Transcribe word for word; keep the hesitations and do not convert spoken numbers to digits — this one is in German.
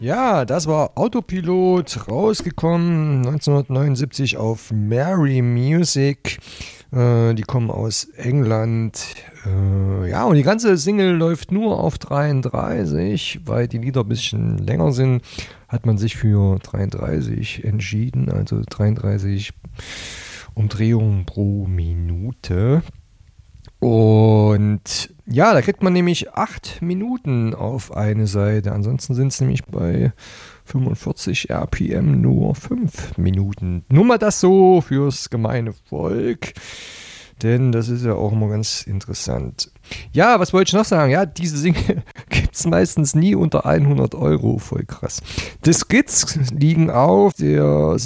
Ja, das war Autopilot, rausgekommen neunzehnhundertneunundsiebzig auf Mary Music. Äh, die kommen aus England. Äh, ja, und die ganze Single läuft nur auf dreiunddreißig, weil die Lieder ein bisschen länger sind. Hat man sich für dreiunddreißig entschieden, also dreiunddreißig Umdrehungen pro Minute. Und ja, da kriegt man nämlich acht Minuten auf eine Seite. Ansonsten sind es nämlich bei fünfundvierzig R P M nur fünf Minuten. Nur mal das so fürs gemeine Volk. Denn das ist ja auch immer ganz interessant. Ja, was wollte ich noch sagen? Ja, diese Single gibt es meistens nie unter hundert Euro. Voll krass. Die Skits liegen auf der